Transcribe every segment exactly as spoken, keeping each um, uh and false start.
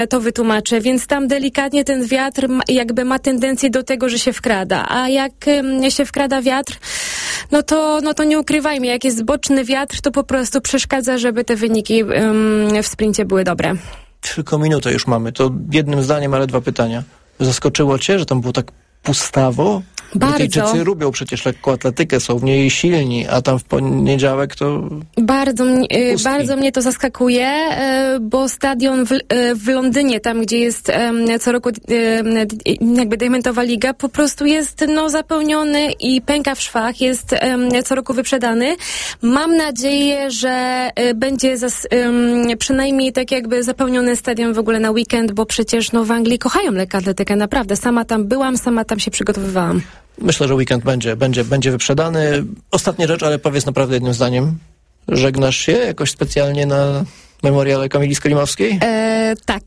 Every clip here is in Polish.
to wytłumaczę, więc tam delikatnie ten wiatr jakby ma tendencję do tego, że się wkrada, a jak się wkrada wiatr, no to, no to nie ukrywajmy, jak jest boczny wiatr, to po prostu przeszkadza, żeby te wyniki w sprincie były dobre. Tylko minutę już mamy, to jednym zdaniem, ale dwa pytania. Zaskoczyło cię, że tam było tak pustawo? Bardzo. Brytyjczycy lubią przecież lekkoatletykę, są w niej silni, a tam w poniedziałek to... Bardzo, mnie, pustki. bardzo mnie to zaskakuje, bo stadion w, w Londynie, tam gdzie jest co roku jakby Diamentowa Liga, po prostu jest no, zapełniony i pęka w szwach, jest co roku wyprzedany. Mam nadzieję, że będzie zas, przynajmniej tak jakby zapełniony stadion w ogóle na weekend, bo przecież no, w Anglii kochają lekkoatletykę, naprawdę. Sama tam byłam, sama tam się przygotowywałam. Myślę, że weekend będzie, będzie, będzie wyprzedany. Ostatnia rzecz, ale powiedz naprawdę jednym zdaniem. Żegnasz się jakoś specjalnie na memoriale Kamili Skolimowskiej? E, tak.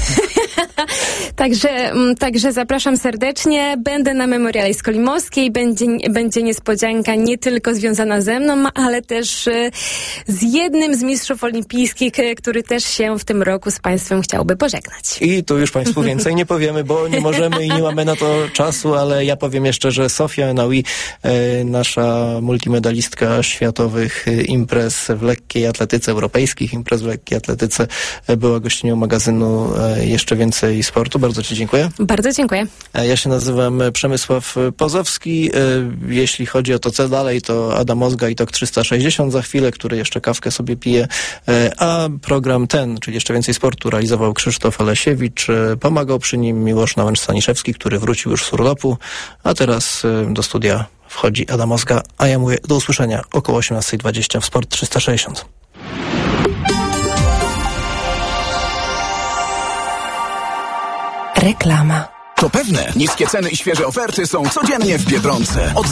Także, także zapraszam serdecznie. Będę na memoriale Skolimowskiej. Będzie, będzie niespodzianka nie tylko związana ze mną, ale też z jednym z mistrzów olimpijskich, który też się w tym roku z Państwem chciałby pożegnać. I tu już Państwu więcej nie powiemy, bo nie możemy i nie mamy na to czasu, ale ja powiem jeszcze, że Sofia Enaoui, nasza multimedalistka światowych imprez w lekkiej atletyce, europejskich imprez w lekkiej atletyce, była gościnią magazynu Jeszcze Więcej Sportu. Bardzo Ci dziękuję. Bardzo dziękuję. Ja się nazywam Przemysław Pozowski. Jeśli chodzi o to, co dalej, to Adam Mozga i Tok trzysta sześćdziesiąt za chwilę, który jeszcze kawkę sobie pije, a program ten, czyli Jeszcze Więcej Sportu, realizował Krzysztof Alesiewicz. Pomagał przy nim Miłosz Nałęcz-Staniszewski, który wrócił już z urlopu, a teraz do studia wchodzi Adam Mozga, a ja mówię do usłyszenia około osiemnasta dwadzieścia w Sport trzysta sześćdziesiąt. Reklama. To pewne, niskie ceny i świeże oferty są codziennie w Biedronce. Od